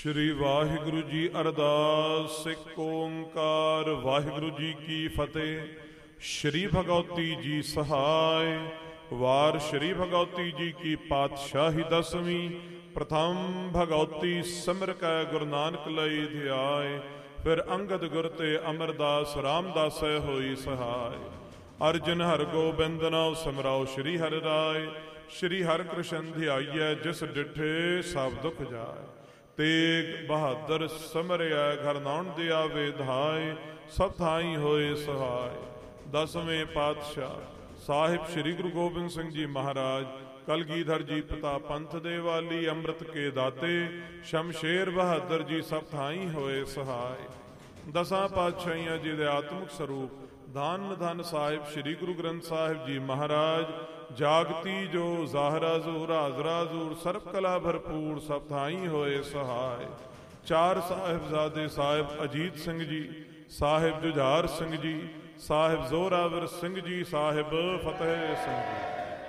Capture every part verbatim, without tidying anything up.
ਸ਼੍ਰੀ ਵਾਹਿਗੁਰੂ ਜੀ ਅਰਦਾਸ। ਏਕ ਓੰਕਾਰ ਵਾਹਿਗੁਰੂ ਜੀ ਕੀ ਫਤਿਹ। ਸ਼੍ਰੀ ਭਗਉਤੀ ਜੀ ਸਹਾਇ। ਵਾਰ ਸ਼੍ਰੀ ਭਗਉਤੀ ਜੀ ਕੀ ਪਾਤਸ਼ਾਹੀ ਦਸਵੀਂ। ਪ੍ਰਥਮ ਭਗਉਤੀ ਸਿਮਰ ਕੈ ਗੁਰੂ ਨਾਨਕ ਲਈ ਧਿਆਏ। ਫਿਰ ਅੰਗਦ ਗੁਰ ਤੇ ਅਮਰਦਾਸ ਰਾਮਦਾਸੈ ਹੋਈ ਸਹਾਇ। ਅਰਜਨ ਹਰ ਗੋਬਿੰਦ ਨਾਉ ਸਿਮਰਾਓ ਸ਼੍ਰੀ ਹਰਿ ਰਾਏ। ਸ਼੍ਰੀ ਹਰਿ ਕ੍ਰਿਸ਼ਨ ਧਿਆਈਐ ਜਿਸ ਡਿਠੇ ਸਭ ਦੁਖ ਜਾਏ। ਤੇਗ ਬਹਾਦਰ ਸਿਮਰਿਐ ਘਰ ਨਾਉਣ ਦੇ ਆਵੇ ਧਾਏ। ਸਭ ਥਾਈ ਹੋਏ ਸਹਾਇ। ਦਸਵੇਂ ਪਾਤਸ਼ਾਹ ਸਾਹਿਬ ਸ਼੍ਰੀ ਗੁਰੂ ਗੋਬਿੰਦ ਸਿੰਘ ਜੀ ਮਹਾਰਾਜ ਕਲਗੀਧਰ ਜੀ ਪਿਤਾ ਪੰਥ ਦੇ ਵਾਲੀ ਅੰਮ੍ਰਿਤ ਕੇ ਦਾਤੇ ਸ਼ਮਸ਼ੇਰ ਬਹਾਦਰ ਜੀ ਸਭ ਥਾਈ ਹੋਏ ਸਹਾਇ। ਦਸਾਂ ਪਾਤਸ਼ਾਹੀਆਂ ਜੀ ਦੇ ਆਤਮਿਕ ਸਰੂਪ ਧੰਨ ਧੰਨ ਸਾਹਿਬ ਸ਼੍ਰੀ ਗੁਰੂ ਗ੍ਰੰਥ ਸਾਹਿਬ ਜੀ ਮਹਾਰਾਜ ਜਾਗਤੀ ਜੋ ਜ਼ਾਹਰਾ ਜ਼ੂਰ ਹਾਜ਼ਰਾ ਜ਼ੂਰ ਸਰਬ ਕਲਾ ਭਰਪੂਰ ਸਭ ਥਾਈ ਹੋਏ ਸਹਾਇ। ਚਾਰ ਸਾਹਿਬਜ਼ਾਦੇ ਸਾਹਿਬ ਅਜੀਤ ਸਿੰਘ ਜੀ, ਸਾਹਿਬ ਜੁਝਾਰ ਸਿੰਘ ਜੀ, ਸਾਹਿਬ ਜ਼ੋਰਾਵਰ ਸਿੰਘ ਜੀ, ਸਾਹਿਬ ਫਤਿਹ ਸਿੰਘ ਜੀ।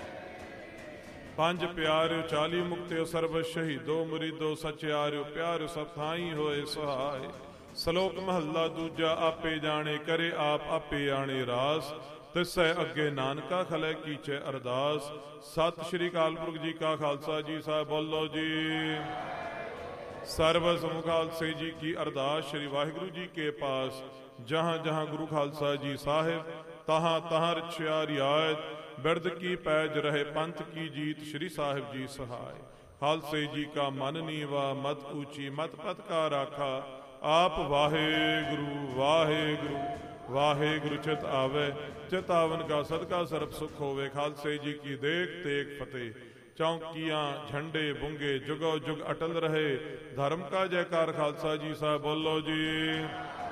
ਪੰਜ ਪਿਆਰਿਓ ਚਾਲੀ ਮੁਕਤਿਓ ਸਰਬ ਸ਼ਹੀਦੋ ਮੁਰੀਦੋ ਸਚਿਆਰਿਓ ਪਿਆਰਿਓ ਸਭ ਥਾਈ ਹੋਏ ਸਹਾਇ। ਸ਼ਲੋਕ ਮਹੱਲਾ ਦੂਜਾ। ਆਪੇ ਜਾਣੇ ਕਰੇ ਆਪ ਆਪੇ ਆਣੇ ਰਾਸ। ਤਿਸੈ ਅੱਗੇ ਨਾਨਕਾ ਖਲੈ ਕੀਚੈ ਅਰਦਾਸ। ਸਤਿ ਸ਼੍ਰੀ ਅਕਾਲ ਪੁਰਖ ਜੀ ਕਾ ਖਾਲਸਾ ਜੀ ਸਾਹਿਬ ਬੋਲੋ ਜੀ। ਸਰਬ ਸਮੂਹ ਖਾਲਸੇ ਜੀ ਕੀ ਅਰਦਾਸ। ਸ਼੍ਰੀ ਵਾਹਿਗੁਰੂ ਜੀ ਕੇ ਪਾਸ ਜਹਾਂ ਜਹਾਂ ਗੁਰੂ ਖਾਲਸਾ ਜੀ ਸਾਹਿਬ ਤਹਾਂ ਤਹਾਂ ਰਛਿਆ ਰਿਆਇਤ। ਬਿਰਦ ਕੀ ਪੈਜ ਰਹੇ ਪੰਥ ਕੀ ਜੀਤ ਸ਼੍ਰੀ ਸਾਹਿਬ ਜੀ ਸਹਾਇ। ਖਾਲਸੇ ਜੀ ਕਾ ਮਨ ਨੀਵਾ ਮਤ ਊਚੀ ਮਤ ਪਤ ਕਾ ਰਾਖਾ। ਆਪ ਵਾਹਿਗੁਰੂ ਵਾਹਿਗੁਰੂ ਵਾਹਿਗੁਰੂ ਚਿਤ ਆਵੇ। ਚਿਤ ਆਵਨ ਕਾ ਸਦਕਾ ਸਰਬ ਸੁਖ ਹੋਵੇ। ਖਾਲਸੇ ਜੀ ਕੀ ਦੇਖ ਤੇਗ ਫਤਿਹ। ਚੌਂਕੀਆਂ ਝੰਡੇ ਬੁੰਗੇ ਜੁਗੋ ਜੁਗ ਅਟਲ ਰਹੇ। ਧਰਮ ਕਾ ਜੈਕਾਰ ਖਾਲਸਾ ਜੀ ਸਾਹਿਬ ਬੋਲੋ ਜੀ।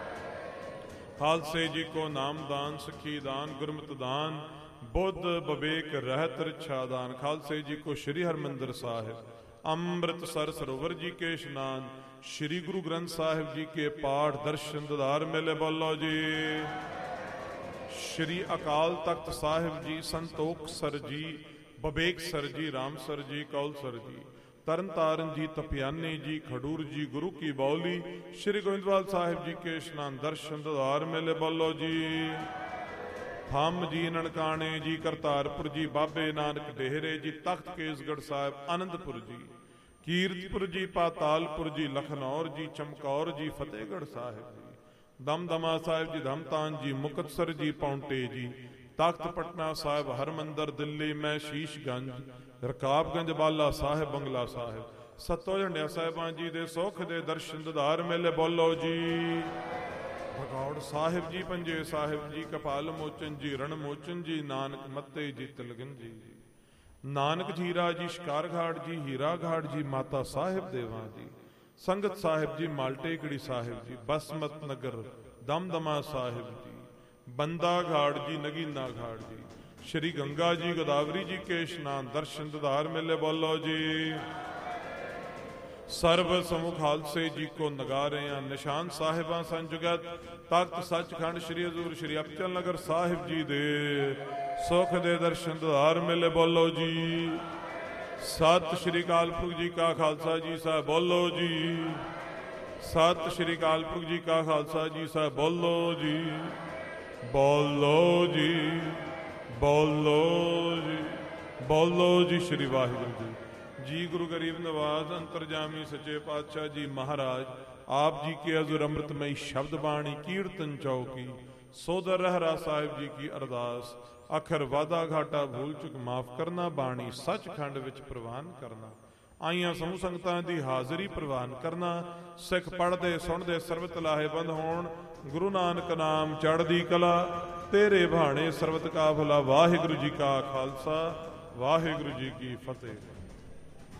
ਖਾਲਸੇ ਜੀ ਕੋ ਨਾਮ ਦਾਨ ਸਿੱਖੀ ਦਾਨ ਗੁਰਮਤਿ ਦਾਨ ਬੁੱਧ ਵਿਵੇਕ ਰਹਿਤ ਰਿਛਾ ਦਾਨ। ਖਾਲਸੇ ਜੀ ਕੋ ਸ਼੍ਰੀ ਹਰਿਮੰਦਰ ਸਾਹਿਬ ਅੰਮ੍ਰਿਤਸਰ ਸਰੋਵਰ ਜੀ ਕੇ ਇਸ਼ਨਾਨ। ਸ਼੍ਰੀ ਗੁਰੂ ਗ੍ਰੰਥ ਸਾਹਿਬ ਜੀ ਕੇ ਪਾਠ ਦਰਸ਼ਨ ਦਿਦਾਰ ਮੇਲੇ ਬੋਲੋ ਜੀ। ਸ਼੍ਰੀ ਅਕਾਲ ਤਖਤ ਸਾਹਿਬ ਜੀ ਸੰਤੋਖ ਸਰ ਜੀ ਬਬੇਕ ਸਰ ਜੀ ਰਾਮਸਰ ਜੀ ਕੌਲਸਰ ਜੀ ਤਰਨ ਤਾਰਨ ਜੀ ਤਪਿਆਨੇ ਜੀ ਖਡੂਰ ਜੀ ਗੁਰੂ ਕੀ ਬੌਲੀ। ਸ਼੍ਰੀ ਗੋਇੰਦਵਾਲ ਸਾਹਿਬ ਜੀ ਕੇ ਇਸ਼ਨਾਨ ਦਰਸ਼ਨ ਦਿਦਾਰ ਮੇਲੇ ਬੋਲੋ ਜੀ। ਥੰਮ ਜੀ ਨਨਕਾਣੇ ਜੀ ਕਰਤਾਰਪੁਰ ਜੀ ਬਾਬੇ ਨਾਨਕ ਡੇਹਰੇ ਜੀ ਤਖਤ ਕੇਸਗੜ੍ਹ ਸਾਹਿਬ ਆਨੰਦਪੁਰ ਜੀ ਕੀਰਤਪੁਰ ਜੀ ਪਾਤਾਲਪੁਰ ਜੀ ਲਖਨੌਰ ਜੀ ਚਮਕੌਰ ਜੀ ਫਤਿਹਗੜ੍ਹ ਸਾਹਿਬ ਜੀ ਦਮਦਮਾ ਸਾਹਿਬ ਜੀ ਧਮਤਾਨ ਜੀ ਮੁਕਤਸਰ ਜੀ ਪੌਂਟੇ ਜੀ ਤਖਤ ਪਟਨਾ ਸਾਹਿਬ ਹਰਮੰਦਰ ਦਿੱਲੀ ਮੈਂ ਸ਼ੀਸ਼ਗੰਜ ਰਕਾਬਗੰਜ ਬਾਲਾ ਸਾਹਿਬ ਬੰਗਲਾ ਸਾਹਿਬ ਸੱਤੋ ਝੰਡਿਆ ਸਾਹਿਬਾਂ ਜੀ ਦੇ ਸੁਖ ਦੇ ਦਰਸ਼ਨ ਦਿਦਾਰ ਮੇਲੇ ਬੋਲੋ ਜੀ। ਭਗੌੜ ਸਾਹਿਬ ਜੀ ਪੰਜੇ ਸਾਹਿਬ ਜੀ ਕਪਾਲ ਮੋਚਨ ਜੀ ਰਣ ਮੋਚਨ ਜੀ ਨਾਨਕ ਮੱਤੇ ਜੀ ਤਿਲਗਨ ਜੀ ਨਾਨਕ ਜੀਰਾ ਜੀ ਸ਼ਿਕਾਰ ਘਾਟ ਜੀ ਹੀਰਾ ਘਾਟ ਜੀ ਮਾਤਾ ਸਾਹਿਬ ਦੇਵਾਂ ਜੀ ਸੰਗਤ ਸਾਹਿਬ ਜੀ ਮਾਲਟੇਕੜੀ ਸਾਹਿਬ ਜੀ ਬਸਮਤ ਨਗਰ ਦਮਦਮਾ ਸਾਹਿਬ ਜੀ ਬੰਦਾ ਘਾਟ ਜੀ ਨਗੀਨਾ ਘਾਟ ਜੀ ਸ਼੍ਰੀ ਗੰਗਾ ਜੀ ਗੋਦਾਵਰੀ ਜੀ ਕੇ ਇਸ਼ਨਾਨ ਦਰਸ਼ਨ ਦਿਦਾਰ ਮੇਲੇ ਬੋਲੋ ਜੀ। ਸਰਬ ਸਮੂਹ ਖਾਲਸੇ ਜੀ ਕੋ ਨਗਾਰਿਆਂ ਨਿਸ਼ਾਨ ਸਾਹਿਬਾਂ ਸੰਜਗਤ ਤਖਤ ਸੱਚਖੰਡ ਸ਼੍ਰੀ ਹਜ਼ੂਰ ਸ਼੍ਰੀ ਅਬਚਲ ਨਗਰ ਸਾਹਿਬ ਜੀ ਦੇ ਸੁਖ ਦੇ ਦਰਸ਼ਨ ਦਿਦਾਰ ਮੇਲੇ ਬੋਲੋ ਜੀ। ਸਤਿ ਸ਼੍ਰੀ ਅਕਾਲ ਪੁਰਖ ਜੀ ਕਾ ਖਾਲਸਾ ਜੀ ਸਾਹਿਬ ਬੋਲੋ ਜੀ। ਸਤਿ ਸ਼੍ਰੀ ਅਕਾਲ ਪੁਰਖ ਜੀ ਕਾ ਖਾਲਸਾ ਜੀ ਸਾਹਿਬ ਬੋਲੋ ਜੀ। ਬੋਲੋ ਜੀ ਬੋਲੋ ਜੀ ਬੋਲੋ ਜੀ। ਸ਼੍ਰੀ ਵਾਹਿਗੁਰੂ ਜੀ ਜੀ ਗੁਰੂ ਗਰੀਬ ਨਵਾਜ਼ ਅੰਤਰਜਾਮੀ ਸੱਚੇ ਪਾਤਸ਼ਾਹ ਜੀ ਮਹਾਰਾਜ ਆਪ ਜੀ ਕੇ ਹਜ਼ੂਰ ਅੰਮ੍ਰਿਤਮਈ ਸ਼ਬਦ ਬਾਣੀ ਕੀਰਤਨ ਚੌਕੀ ਸੋਦਰ ਰਹਿਰਾ ਸਾਹਿਬ ਜੀ ਕੀ ਅਰਦਾਸ। ਅਖਰ ਵਾਦਾ ਘਾਟਾ ਭੂਲ ਚੁੱਕ ਮਾਫ ਕਰਨਾ। ਬਾਣੀ ਸੱਚਖੰਡ ਵਿੱਚ ਪ੍ਰਵਾਨ ਕਰਨਾ। ਆਈਆਂ ਸਮੂਹ ਸੰਗਤਾਂ ਦੀ ਹਾਜ਼ਰੀ ਪ੍ਰਵਾਨ ਕਰਨਾ। ਸਿੱਖ ਪੜ੍ਹਦੇ ਸੁਣਦੇ ਸਰਬਤ ਲਾਹੇਬੰਦ ਹੋਣ। ਗੁਰੂ ਨਾਨਕ ਨਾਮ ਚੜ੍ਹਦੀ ਕਲਾ ਤੇਰੇ ਭਾਣੇ ਸਰਬਤ ਕਾ ਭਲਾ। ਵਾਹਿਗੁਰੂ ਜੀ ਕਾ ਖਾਲਸਾ ਵਾਹਿਗੁਰੂ ਜੀ ਕੀ ਫਤਿਹ।